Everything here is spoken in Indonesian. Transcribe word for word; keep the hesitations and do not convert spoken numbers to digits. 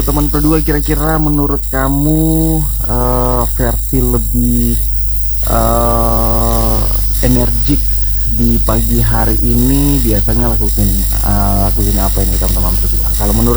teman-teman berdua, kira-kira menurut kamu eh, versi lebih eh energik di pagi hari ini biasanya lakuin eh, lakuin apa ini teman-teman berdua? Kalau menurut